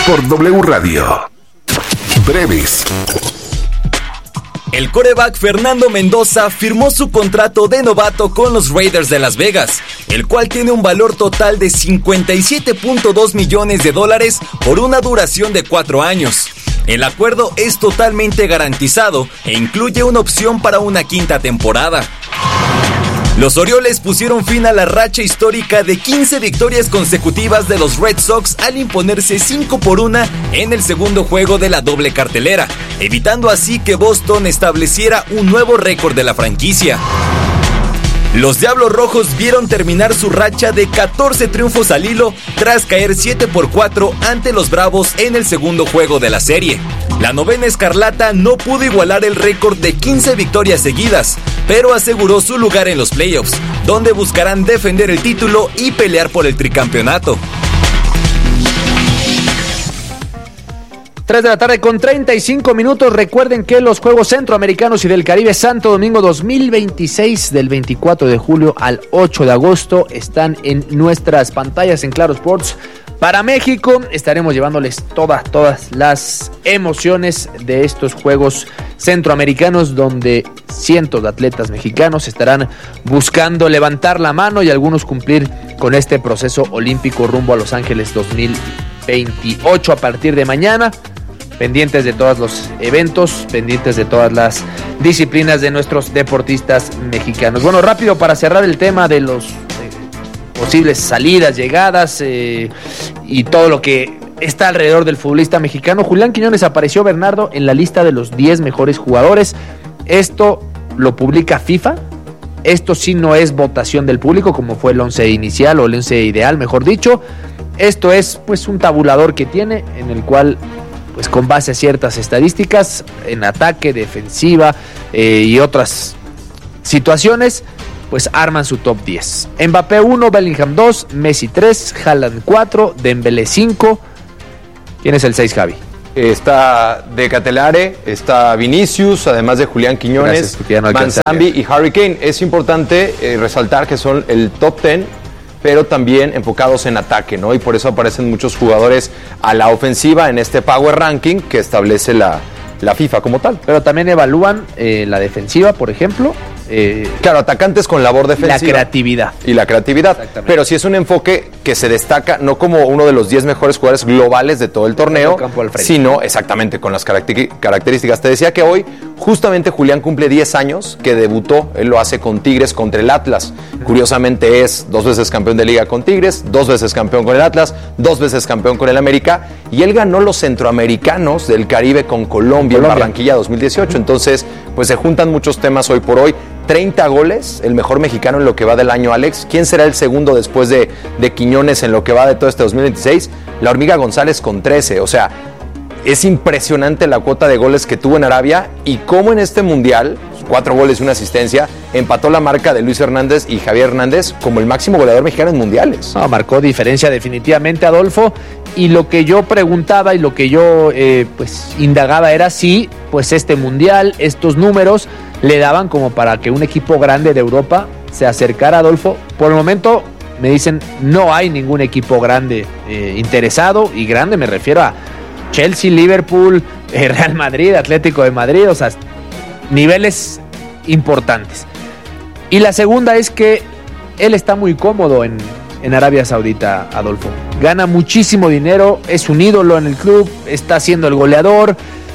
por W Radio. Breves. El quarterback Fernando Mendoza firmó su contrato de novato con los Raiders de Las Vegas, el cual tiene un valor total de $57.2 millones por una duración de 4 años. El acuerdo es totalmente garantizado e incluye una opción para una quinta temporada. Los Orioles pusieron fin a la racha histórica de 15 victorias consecutivas de los Red Sox al imponerse 5-1 en el segundo juego de la doble cartelera, evitando así que Boston estableciera un nuevo récord de la franquicia. Los Diablos Rojos vieron terminar su racha de 14 triunfos al hilo tras caer 7-4 ante los Bravos en el segundo juego de la serie. La novena escarlata no pudo igualar el récord de 15 victorias seguidas, pero aseguró su lugar en los playoffs, donde buscarán defender el título y pelear por el tricampeonato. 3 de la tarde con 35 minutos. Recuerden que los Juegos Centroamericanos y del Caribe Santo Domingo 2026, del 24 de julio al 8 de agosto, están en nuestras pantallas en Claro Sports. Para México estaremos llevándoles todas las emociones de estos Juegos Centroamericanos, donde cientos de atletas mexicanos estarán buscando levantar la mano y algunos cumplir con este proceso olímpico rumbo a Los Ángeles 2028 a partir de mañana. Pendientes de todos los eventos, pendientes de todas las disciplinas de nuestros deportistas mexicanos. Bueno, rápido para cerrar el tema de los posibles salidas, llegadas y todo lo que está alrededor del futbolista mexicano. Julián Quiñones apareció, Bernardo, en la lista de los 10 mejores jugadores. Esto lo publica FIFA. Esto sí no es votación del público como fue el 11 inicial o el 11 ideal, mejor dicho. Esto es pues un tabulador que tiene en el cual, pues con base a ciertas estadísticas en ataque, defensiva y otras situaciones, pues arman su top 10. Mbappé 1, Bellingham 2, Messi 3, Haaland 4, Dembélé 5. ¿Quién es el 6, Javi? Está De Catelare, está Vinicius, además de Julián Quiñones, Manzambi y Harry Kane. Es importante resaltar que son el top 10, pero también enfocados en ataque, ¿no? Y por eso aparecen muchos jugadores a la ofensiva en este Power Ranking que establece la FIFA como tal. Pero también evalúan la defensiva, por ejemplo. Claro, atacantes con labor defensiva. La creatividad. Y la creatividad. Pero sí es un enfoque que se destaca no como uno de los 10 mejores jugadores globales de todo el torneo, sino exactamente con las características. Te decía que hoy justamente Julián cumple 10 años que debutó. Él lo hace con Tigres contra el Atlas. Curiosamente es 2 veces campeón de Liga con Tigres, 2 veces campeón con el Atlas, 2 veces campeón con el América. Y él ganó los centroamericanos del Caribe con Colombia en Barranquilla 2018. Entonces, pues se juntan muchos temas hoy por hoy. 30 goles, el mejor mexicano en lo que va del año, Alex. ¿Quién será el segundo después de Quiñones en lo que va de todo este 2026? La Hormiga González con 13. O sea, es impresionante la cuota de goles que tuvo en Arabia y cómo en este mundial, 4 goles y una asistencia, empató la marca de Luis Hernández y Javier Hernández como el máximo goleador mexicano en mundiales. No, marcó diferencia definitivamente, Adolfo. Y lo que yo preguntaba y lo que yo pues indagaba era si pues este mundial, estos números le daban como para que un equipo grande de Europa se acercara, Adolfo. Por el momento me dicen no hay ningún equipo grande interesado, y grande me refiero a Chelsea, Liverpool, Real Madrid, Atlético de Madrid, o sea, niveles importantes. Y la segunda es que él está muy cómodo en Arabia Saudita, Adolfo. Gana muchísimo dinero, es un ídolo en el club, está siendo el goleador.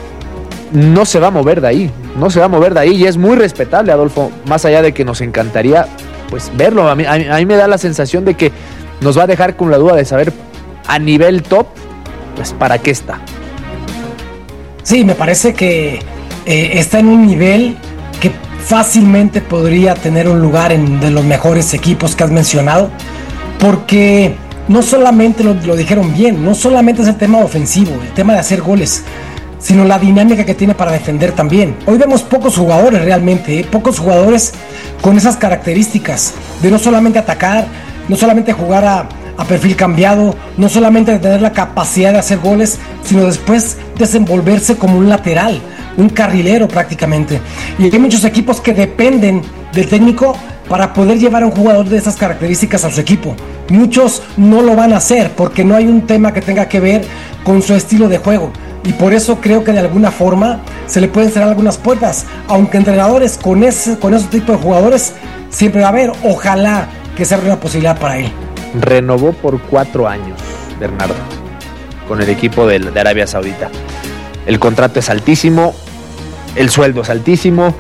No se va a mover de ahí, y es muy respetable, Adolfo, más allá de que nos encantaría pues verlo. A mí me da la sensación de que nos va a dejar con la duda de saber a nivel top, pues para qué está. Sí, me parece que está en un nivel que fácilmente podría tener un lugar de los mejores equipos que has mencionado, porque no solamente lo dijeron bien, no solamente es el tema ofensivo, el tema de hacer goles, sino la dinámica que tiene para defender también. Hoy vemos pocos jugadores realmente, pocos jugadores con esas características de no solamente atacar, no solamente jugar a perfil cambiado, no solamente de tener la capacidad de hacer goles, sino después desenvolverse como un lateral, un carrilero prácticamente. Y hay muchos equipos que dependen del técnico para poder llevar a un jugador de esas características a su equipo. Muchos no lo van a hacer porque no hay un tema que tenga que ver con su estilo de juego. Y por eso creo que de alguna forma se le pueden cerrar algunas puertas. Aunque entrenadores con ese tipo de jugadores siempre va a haber. Ojalá que sea una posibilidad para él. Renovó por 4 años, Bernardo, con el equipo de Arabia Saudita. El contrato es altísimo, el sueldo es altísimo.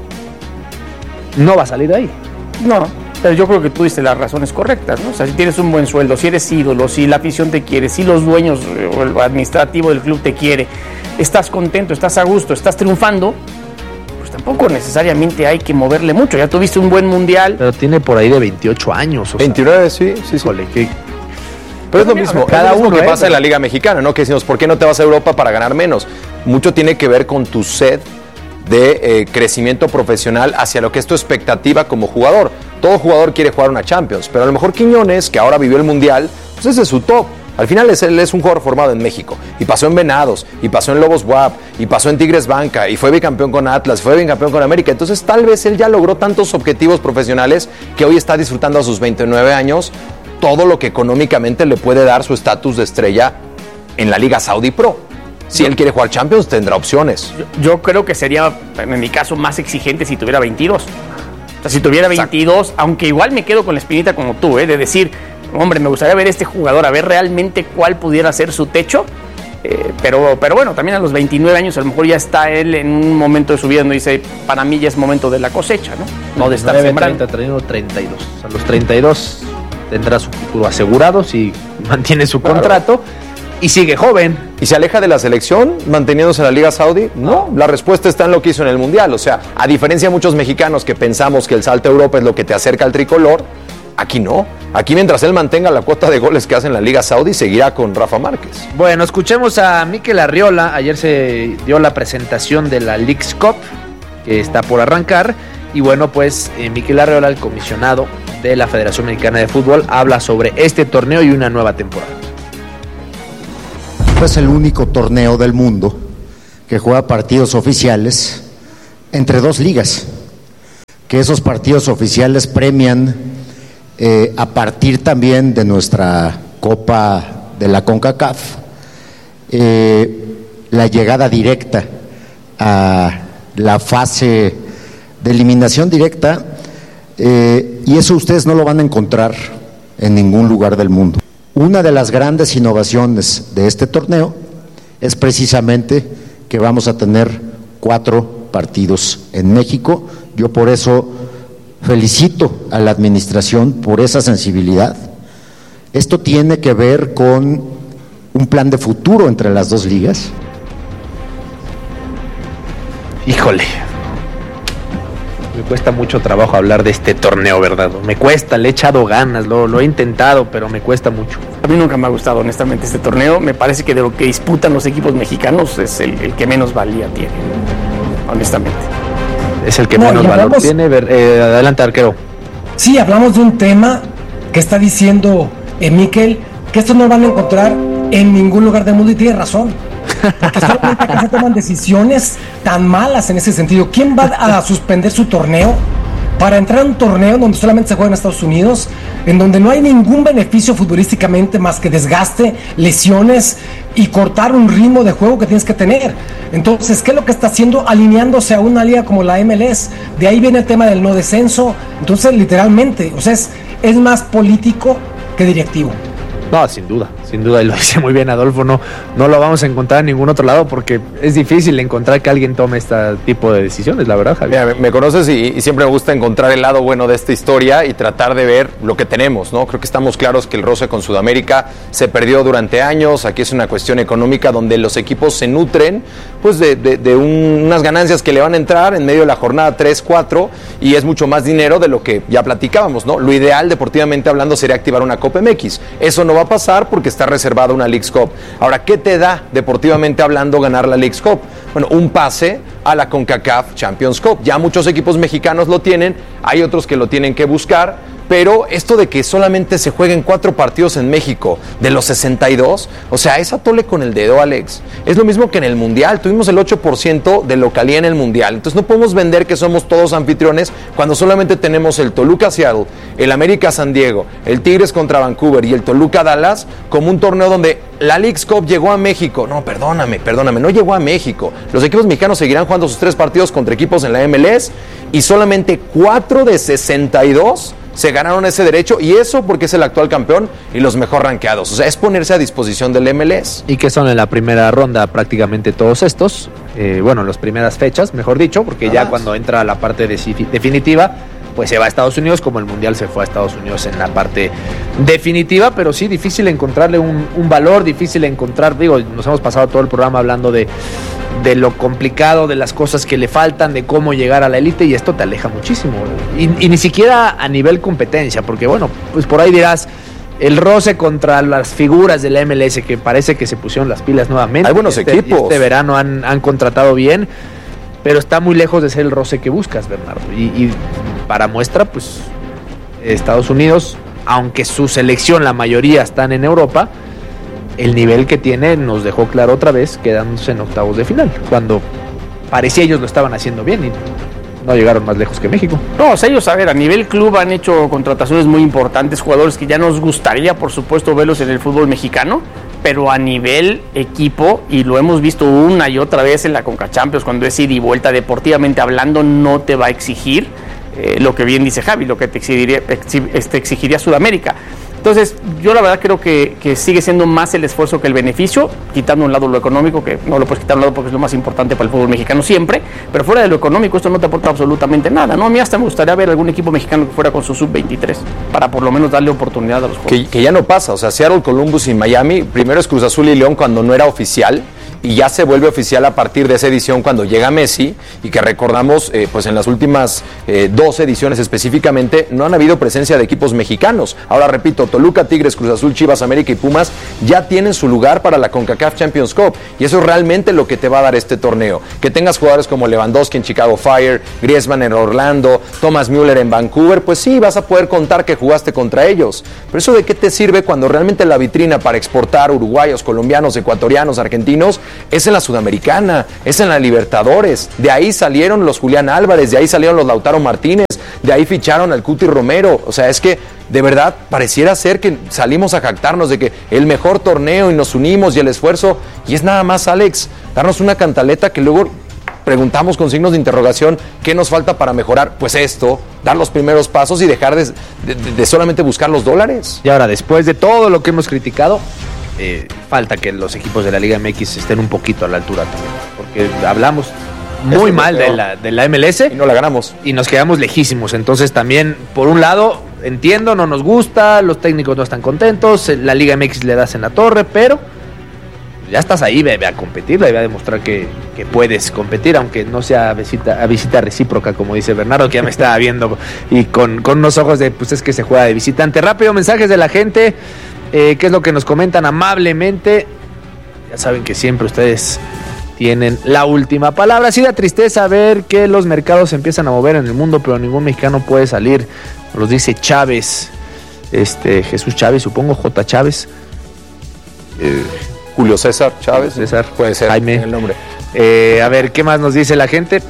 No va a salir de ahí. No, pero yo creo que tú diste las razones correctas, ¿no? O sea, si tienes un buen sueldo, si eres ídolo, si la afición te quiere, si los dueños o el administrativo del club te quiere, estás contento, estás a gusto, estás triunfando, pues tampoco necesariamente hay que moverle mucho. Ya tuviste un buen mundial. Pero tiene por ahí de 28 años. 29, sí. Híjole, pero es lo mismo, cada uno que pasa en la Liga Mexicana, ¿no? Que decimos, ¿por qué no te vas a Europa para ganar menos? Mucho tiene que ver con tu sed de crecimiento profesional hacia lo que es tu expectativa como jugador. Todo jugador quiere jugar una Champions, pero a lo mejor Quiñones, que ahora vivió el Mundial, pues ese es su top. Al final él es un jugador formado en México, y pasó en Venados, y pasó en Lobos WAP, y pasó en Tigres Banca, y fue bicampeón con Atlas, fue bicampeón con América. Entonces tal vez él ya logró tantos objetivos profesionales que hoy está disfrutando a sus 29 años todo lo que económicamente le puede dar su estatus de estrella en la Liga Saudi Pro. Si él quiere jugar Champions, tendrá opciones. Yo creo que sería, en mi caso, más exigente si tuviera 22. O sea, si tuviera 22, exacto, aunque igual me quedo con la espinita como tú, de decir, hombre, me gustaría ver a este jugador, a ver realmente cuál pudiera ser su techo. Pero bueno, también a los 29 años a lo mejor ya está él en un momento de su vida donde dice, para mí ya es momento de la cosecha, ¿no? No de estar sembrando. 32. A los 32 tendrá su futuro asegurado si mantiene su contrato. Y sigue joven. ¿Y se aleja de la selección manteniéndose en la Liga Saudí? No, la respuesta está en lo que hizo en el Mundial. O sea, a diferencia de muchos mexicanos que pensamos que el salto a Europa es lo que te acerca al tricolor, aquí no. Aquí mientras él mantenga la cuota de goles que hace en la Liga Saudí, seguirá con Rafa Márquez. Bueno, escuchemos a Mikel Arriola. Ayer se dio la presentación de la Leagues Cup, que está por arrancar. Y bueno, pues Mikel Arriola, el comisionado de la Federación Mexicana de Fútbol, habla sobre este torneo y una nueva temporada. Es el único torneo del mundo que juega partidos oficiales entre 2 ligas, que esos partidos oficiales premian a partir también de nuestra Copa de la CONCACAF la llegada directa a la fase de eliminación directa, y eso ustedes no lo van a encontrar en ningún lugar del mundo. Una de las grandes innovaciones de este torneo es precisamente que vamos a tener 4 partidos en México. Yo por eso felicito a la administración por esa sensibilidad. Esto tiene que ver con un plan de futuro entre las 2 ligas. Híjole, me cuesta mucho trabajo hablar de este torneo, ¿verdad? Me cuesta, le he echado ganas, lo he intentado, pero me cuesta mucho. A mí nunca me ha gustado, honestamente, este torneo. Me parece que de lo que disputan los equipos mexicanos es el que menos valía tiene, honestamente. Es el que menos valor tiene. Adelante, arquero. Sí, hablamos de un tema que está diciendo Mikel, que esto no lo van a encontrar en ningún lugar del mundo, y tiene razón. Porque solamente acá se toman decisiones tan malas en ese sentido. ¿Quién va a suspender su torneo para entrar a un torneo donde solamente se juega en Estados Unidos, en donde no hay ningún beneficio futbolísticamente más que desgaste, lesiones y cortar un ritmo de juego que tienes que tener? Entonces, ¿qué es lo que está haciendo? Alineándose a una liga como la MLS. De ahí viene el tema del no descenso. Entonces, literalmente, o sea, es más político que directivo. No, sin duda, y lo dice muy bien Adolfo, no lo vamos a encontrar en ningún otro lado porque es difícil encontrar que alguien tome este tipo de decisiones, la verdad, Javier. Mira, me conoces y siempre me gusta encontrar el lado bueno de esta historia y tratar de ver lo que tenemos, ¿no? Creo que estamos claros que el roce con Sudamérica se perdió durante años. Aquí es una cuestión económica donde los equipos se nutren pues de unas ganancias que le van a entrar en medio de la jornada 3-4, y es mucho más dinero de lo que ya platicábamos, ¿no? Lo ideal, deportivamente hablando, sería activar una Copa MX. Eso no va a pasar porque está reservada una Leagues Cup. Ahora, ¿qué te da, deportivamente hablando, ganar la Leagues Cup? Bueno, un pase a la CONCACAF Champions Cup. Ya muchos equipos mexicanos lo tienen, hay otros que lo tienen que buscar, pero esto de que solamente se jueguen 4 partidos en México de los 62, o sea, es atole con el dedo, Alex. Es lo mismo que en el Mundial, tuvimos el 8% de localía en el Mundial, entonces no podemos vender que somos todos anfitriones cuando solamente tenemos el Toluca-Seattle, el América-San Diego, el Tigres contra Vancouver y el Toluca-Dallas como un torneo donde la Leagues Cup llegó a México. No, perdóname, no llegó a México. Los equipos mexicanos seguirán jugando sus 3 partidos contra equipos en la MLS y solamente 4 de 62 se ganaron ese derecho, y eso porque es el actual campeón y los mejor rankeados. O sea, es ponerse a disposición del MLS. Y que son en la primera ronda prácticamente todos estos, bueno, en las primeras fechas, mejor dicho, porque ya cuando entra la parte definitiva, pues se va a Estados Unidos, como el Mundial se fue a Estados Unidos en la parte definitiva, pero sí, difícil encontrarle un valor, difícil encontrar, digo, nos hemos pasado todo el programa hablando de lo complicado, de las cosas que le faltan, de cómo llegar a la élite, y esto te aleja muchísimo. Y ni siquiera a nivel competencia, porque bueno, pues por ahí dirás, el roce contra las figuras de la MLS, que parece que se pusieron las pilas nuevamente. Hay buenos equipos. Este verano han contratado bien, pero está muy lejos de ser el roce que buscas, Bernardo. Y para muestra, pues Estados Unidos, aunque su selección, la mayoría están en Europa, el nivel que tiene nos dejó claro otra vez, quedándose en octavos de final, cuando parecía ellos lo estaban haciendo bien y no llegaron más lejos que México. No, o sea, ellos, a ver, a nivel club han hecho contrataciones muy importantes, jugadores que ya nos gustaría, por supuesto, verlos en el fútbol mexicano, pero a nivel equipo, y lo hemos visto una y otra vez en la Conca Champions, cuando es ida y vuelta, deportivamente hablando, no te va a exigir lo que bien dice Javi, lo que te exigiría Sudamérica. Entonces, yo la verdad creo que sigue siendo más el esfuerzo que el beneficio, quitando a un lado lo económico, que no lo puedes quitar a un lado porque es lo más importante para el fútbol mexicano siempre, pero fuera de lo económico esto no te aporta absolutamente nada, ¿no? A mí hasta me gustaría ver algún equipo mexicano que fuera con su sub-23, para por lo menos darle oportunidad a los jugadores. Que ya no pasa, o sea, Seattle, Columbus y Miami, primero es Cruz Azul y León cuando no era oficial, y ya se vuelve oficial a partir de esa edición cuando llega Messi, y que recordamos, pues en las últimas 2 ediciones específicamente, no han habido presencia de equipos mexicanos. Ahora repito, Toluca, Tigres, Cruz Azul, Chivas, América y Pumas ya tienen su lugar para la CONCACAF Champions Cup, y eso es realmente lo que te va a dar este torneo. Que tengas jugadores como Lewandowski en Chicago Fire, Griezmann en Orlando, Thomas Müller en Vancouver, pues sí, vas a poder contar que jugaste contra ellos. Pero eso ¿de qué te sirve cuando realmente la vitrina para exportar uruguayos, colombianos, ecuatorianos, argentinos es en la Sudamericana, es en la Libertadores? De ahí salieron los Julián Álvarez, de ahí salieron los Lautaro Martínez, de ahí ficharon al Cuti Romero. O sea, es que de verdad pareciera ser que salimos a jactarnos de que el mejor torneo y nos unimos y el esfuerzo, y es nada más, Alex, darnos una cantaleta que luego preguntamos con signos de interrogación qué nos falta para mejorar. Pues esto, dar los primeros pasos y dejar de solamente buscar los dólares. Y ahora, después de todo lo que hemos criticado, falta que los equipos de la Liga MX estén un poquito a la altura también, porque hablamos muy mal de la MLS y no la ganamos y nos quedamos lejísimos. Entonces también, por un lado, entiendo, no nos gusta, los técnicos no están contentos, la Liga MX le das en la torre, pero ya estás ahí, ve a competir, ve a demostrar que puedes competir, aunque no sea a visita recíproca, como dice Bernardo, que ya me estaba viendo y con unos ojos de, pues es que se juega de visitante. Rápido, mensajes de la gente, qué es lo que nos comentan amablemente. Ya saben que siempre ustedes tienen la última palabra. Sí da tristeza ver que los mercados se empiezan a mover en el mundo, pero ningún mexicano puede salir. Nos dice Chávez, Jesús Chávez, supongo, J. Chávez. Julio César Chávez. César. Puede ser. Jaime. El nombre. A ver, ¿qué más nos dice la gente?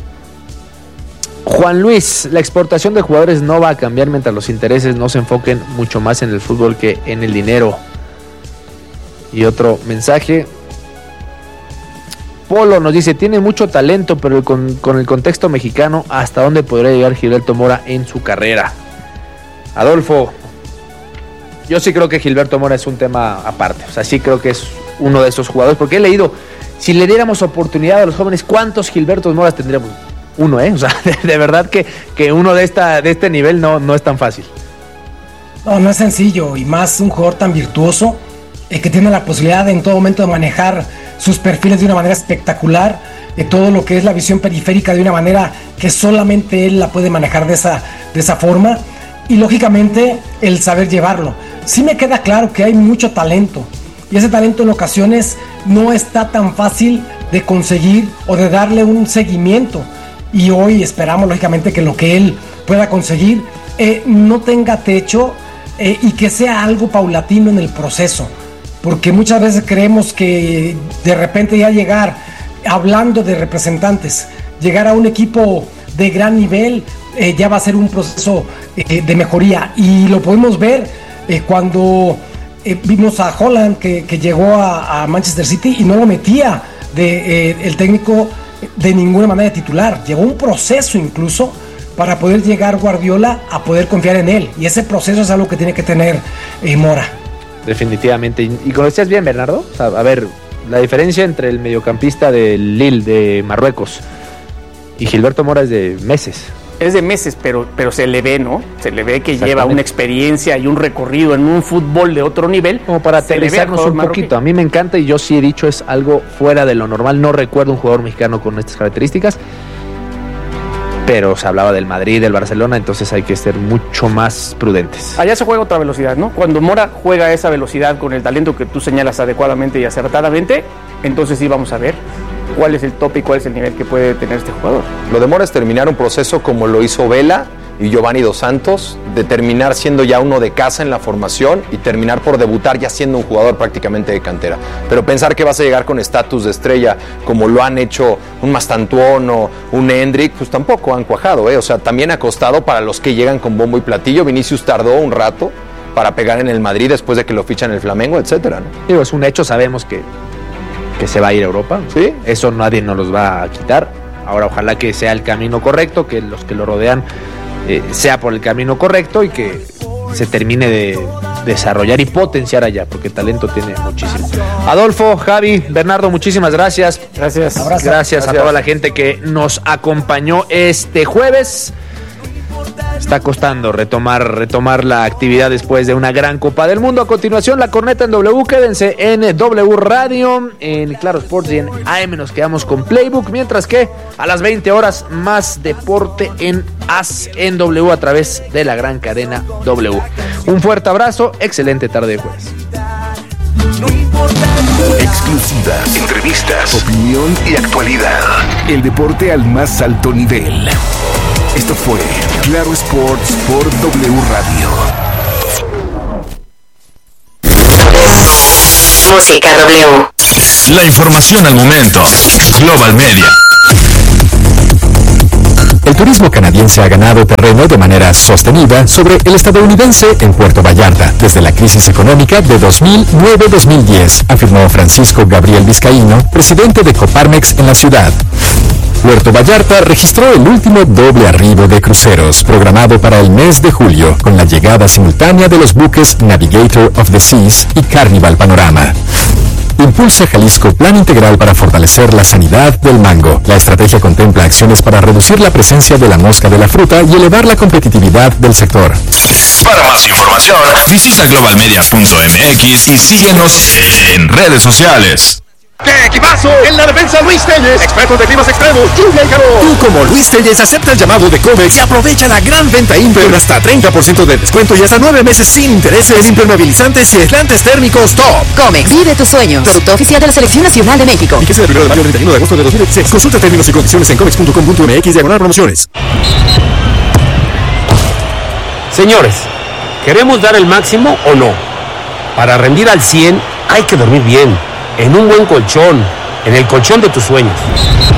Juan Luis, la exportación de jugadores no va a cambiar mientras los intereses no se enfoquen mucho más en el fútbol que en el dinero. Y otro mensaje. Polo nos dice, tiene mucho talento, pero con el contexto mexicano, ¿hasta dónde podría llegar Gilberto Mora en su carrera? Adolfo, yo sí creo que Gilberto Mora es un tema aparte. O sea, sí creo que es uno de esos jugadores, porque he leído, si le diéramos oportunidad a los jóvenes, ¿cuántos Gilbertos Moras tendríamos? Uno, O sea, de verdad que uno de este nivel no es tan fácil. No es sencillo, y más un jugador tan virtuoso, que tiene la posibilidad en todo momento de manejar sus perfiles de una manera espectacular, de todo lo que es la visión periférica de una manera que solamente él la puede manejar de esa forma, y lógicamente el saber llevarlo. Sí me queda claro que hay mucho talento, y ese talento en ocasiones no está tan fácil de conseguir o de darle un seguimiento, y hoy esperamos lógicamente que lo que él pueda conseguir no tenga techo y que sea algo paulatino en el proceso, porque muchas veces creemos que de repente ya llegar, hablando de representantes, llegar a un equipo de gran nivel ya va a ser un proceso de mejoría, y lo podemos ver cuando vimos a Haaland que llegó a Manchester City y no lo metía el técnico de ninguna manera titular. Llevó un proceso incluso para poder llegar Guardiola a poder confiar en él, y ese proceso es algo que tiene que tener Mora. Definitivamente, y como decías bien, Bernardo, o sea, a ver, la diferencia entre el mediocampista del Lille de Marruecos y Gilberto Mora es de meses. Es de meses, pero se le ve, ¿no? Se le ve que lleva una experiencia y un recorrido en un fútbol de otro nivel. Como para aterrizarnos un poquito. A mí me encanta, y yo sí he dicho, es algo fuera de lo normal. No recuerdo un jugador mexicano con estas características, pero se hablaba del Madrid, del Barcelona, entonces hay que ser mucho más prudentes. Allá se juega otra velocidad, ¿no? Cuando Mora juega a esa velocidad con el talento que tú señalas adecuadamente y acertadamente, entonces sí vamos a ver cuál es el tope y cuál es el nivel que puede tener este jugador. Lo de Mora es terminar un proceso como lo hizo Vela y Giovanni Dos Santos, de terminar siendo ya uno de casa en la formación y terminar por debutar ya siendo un jugador prácticamente de cantera. Pero pensar que vas a llegar con estatus de estrella como lo han hecho un Mastantuón o un Hendrick, pues tampoco han cuajado, O sea, también ha costado para los que llegan con bombo y platillo. Vinicius tardó un rato para pegar en el Madrid después de que lo fichan en el Flamengo, etcétera, ¿no? Digo, es un hecho, sabemos que se va a ir a Europa. ¿Sí? Eso nadie nos los va a quitar. Ahora ojalá que sea el camino correcto, que los que lo rodean sea por el camino correcto y que se termine de desarrollar y potenciar allá, porque talento tiene muchísimo. Adolfo, Javi, Bernardo, muchísimas gracias. Gracias. Gracias a toda la gente que nos acompañó este jueves. Está costando retomar la actividad después de una gran Copa del Mundo. A continuación, la corneta en W. Quédense en W Radio, en Claro Sports y en AM. Nos quedamos con Playbook, mientras que a las 20 horas más deporte en AS en W a través de la gran cadena W. Un fuerte abrazo, excelente tarde de jueves. Exclusivas, entrevistas, opinión y actualidad. El deporte al más alto nivel. Esto fue Claro Sports por W Radio. Música W. La información al momento. Global Media. El turismo canadiense ha ganado terreno de manera sostenida sobre el estadounidense en Puerto Vallarta desde la crisis económica de 2009-2010, afirmó Francisco Gabriel Vizcaíno, presidente de Coparmex en la ciudad. Puerto Vallarta registró el último doble arribo de cruceros, programado para el mes de julio, con la llegada simultánea de los buques Navigator of the Seas y Carnival Panorama. Impulsa Jalisco plan integral para fortalecer la sanidad del mango. La estrategia contempla acciones para reducir la presencia de la mosca de la fruta y elevar la competitividad del sector. Para más información, visita globalmedia.mx y síguenos en redes sociales. ¡Qué equipazo! En la defensa, Luis Telles, expertos de climas extremos, lluvia y calor. Tú, como Luis Telles, acepta el llamado de Comex y aprovecha la gran venta Imper, hasta 30% de descuento y hasta 9 meses sin intereses, impermeabilizantes y aislantes térmicos top. Comex, vive tus sueños. Producto oficial de la Selección Nacional de México. Y que sea del 1 de mayo al 31 de agosto de 2016. Consulta términos y condiciones en comex.com.mx/promociones. Señores, ¿queremos dar el máximo o no? Para rendir al 100 hay que dormir bien, en un buen colchón, en el colchón de tus sueños.